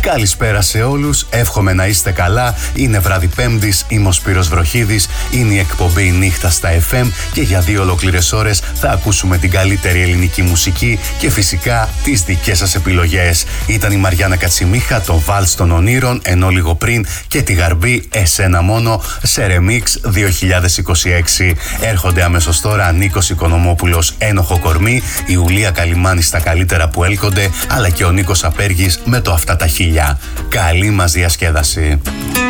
Καλησπέρα σε όλους, εύχομαι να είστε καλά. Είναι βράδυ Πέμπτης, είμαι ο Σπύρος Βροχίδης, είναι η εκπομπή Νύχτα στα FM και για 2 ολόκληρες ώρες θα ακούσουμε την καλύτερη ελληνική μουσική και φυσικά τις δικές σας επιλογές. Ήταν η Μαριάννα Κατσιμίχα, το Βάλς των Ονείρων, ενώ λίγο πριν και τη Γαρμπή Εσένα Μόνο σε Remix 2026. Έρχονται αμέσως τώρα Νίκος Οικονομόπουλος, Ένοχο Κορμί, η Ιουλία Καλιμάνη στα καλύτερα που έλκονται, αλλά και ο Νίκος Απέργης με το Αυτά τα χίλια. Καλή μας διασκέδαση.